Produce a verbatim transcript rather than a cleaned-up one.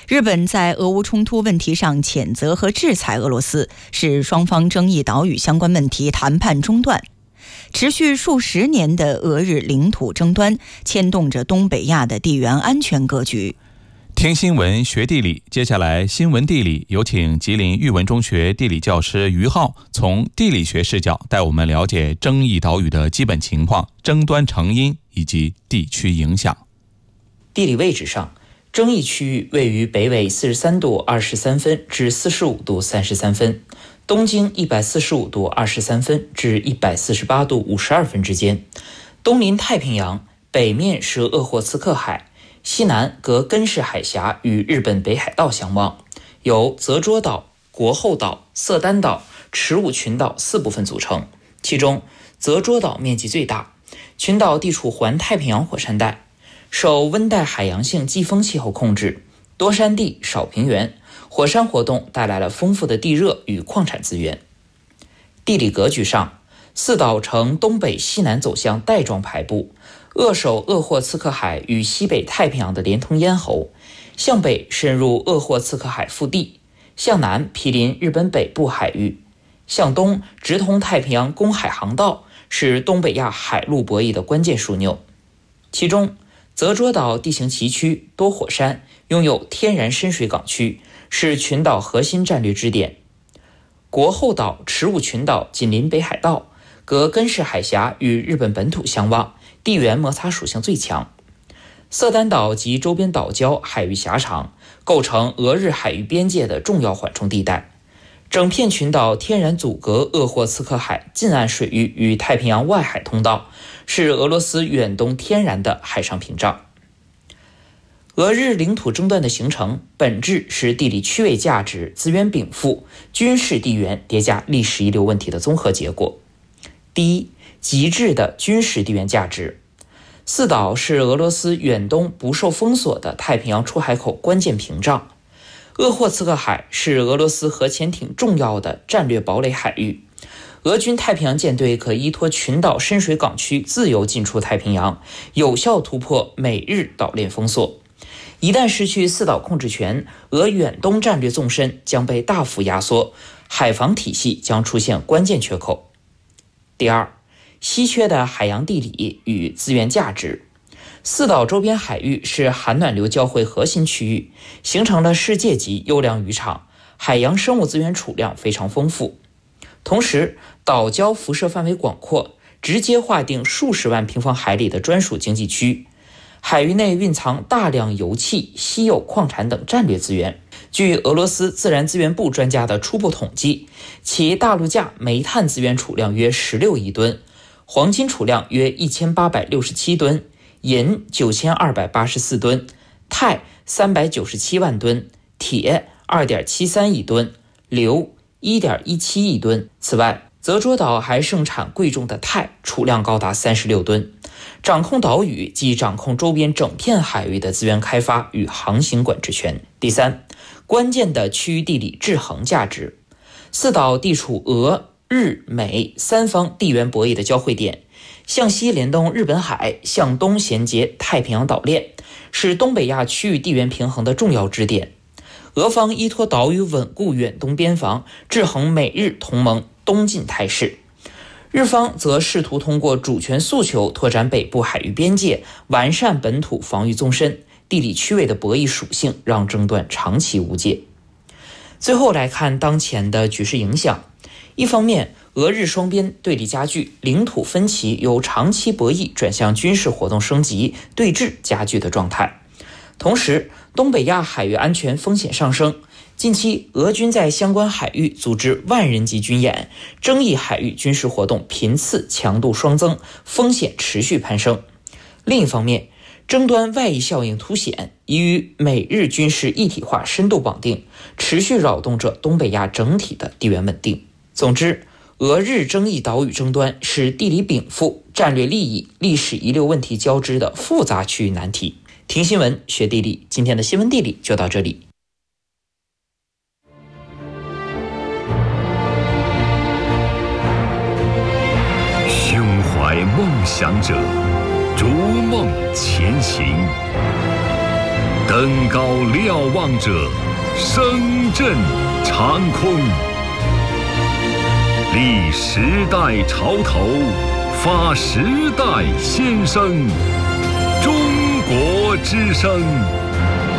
日本在俄乌冲突问题上谴责和制裁俄罗斯，使双方争议岛屿相关问题谈判中断。持续数十年的俄日领土争端牵动着东北亚的地缘安全格局。 听新闻学地理，接下来新闻地理有请吉林育文中学地理教师于浩从地理学视角带我们了解争议岛屿的基本情况、争端成因以及地区影响。 地理位置上，争议区域位于北纬四十三度二十三分至四十五度三十三分，东经一百四十五度二十三分至一百四十八度五十二分之间，东临太平洋，北面是鄂霍次克海，西南隔根室海峡与日本北海道相望，由泽捉岛、国后岛、色丹岛、池武群岛四部分组成，其中泽捉岛面积最大，群岛地处环太平洋火山带，受温带海洋性季风气候控制，多山地少平原，火山活动带来了丰富的地热与矿产资源。地理格局上，四岛呈东北西南走向带状排布，扼守鄂霍次克海与西北太平洋的连通咽喉，向北深入鄂霍次克海腹地，向南毗邻日本北部海域，向东直通太平洋公海航道，是东北亚海陆博弈的关键枢纽。其中泽捉岛地形崎岖，多火山，拥有天然深水港区，是群岛核心战略支点。国后岛、池武群岛紧邻北海道，隔根室海峡与日本本土相望，地缘摩擦属性最强。色丹岛及周边岛礁海域狭长，构成俄日海域边界的重要缓冲地带。整片群岛天然阻隔鄂霍次克海近岸水域与太平洋外海通道，是俄罗斯远东天然的海上屏障。俄日领土争端的形成，本质是地理区位价值、资源禀赋、军事地缘叠加历史遗留问题的综合结果。第一，极致的军事地缘价值。四岛是俄罗斯远东不受封锁的太平洋出海口关键屏障。鄂霍次克海是俄罗斯核潜艇重要的战略堡垒海域，俄军太平洋舰队可依托群岛深水港区自由进出太平洋，有效突破美日岛链封锁。一旦失去四岛控制权，俄远东战略纵深将被大幅压缩，海防体系将出现关键缺口。第二，稀缺的海洋地理与资源价值。四岛周边海域是寒暖流交汇核心区域，形成了世界级优良渔场，海洋生物资源储量非常丰富。同时，岛礁辐射范围广阔，直接划定数十万平方海里的专属经济区，海域内蕴藏大量油气、稀有矿产等战略资源。据俄罗斯自然资源部专家的初步统计，其大陆架煤炭资源储量约十六亿吨，黄金储量约一千八百六十七吨，银九千二百八十四吨，钛三百九十七万吨，铁二点七三亿吨，硫一点一七亿吨。此外，泽捉岛还盛产贵重的钛，储量高达三十六吨。掌控岛屿即掌控周边整片海域的资源开发与航行管制权。第三，关键的区域地理制衡价值。四岛地处俄、日、美三方地缘博弈的交汇点，向西联动日本海，向东衔接太平洋岛链，是东北亚区域地缘平衡的重要支点。俄方依托岛屿稳固远东边防，制衡美日同盟东进态势。日方则试图通过主权诉求拓展北部海域边界，完善本土防御纵深。地理区位的博弈属性让争端长期无解。最后来看当前的局势影响。一方面，俄日双边对立加剧，领土分歧由长期博弈转向军事活动升级、对峙加剧的状态。同时，东北亚海域安全风险上升，近期俄军在相关海域组织万人级军演，争议海域军事活动频次强度双增，风险持续攀升。另一方面，争端外溢效应凸显，已与美日军事一体化深度绑定，持续扰动着东北亚整体的地缘稳定。总之，俄日争议岛屿争端是地理禀赋、战略利益、历史遗留问题交织的复杂区域难题。听新闻学地理，今天的新闻地理就到这里。 胸怀梦想者，逐梦前行。 登高瞭望者，声震长空。立时代潮头，发时代先声。中国之声。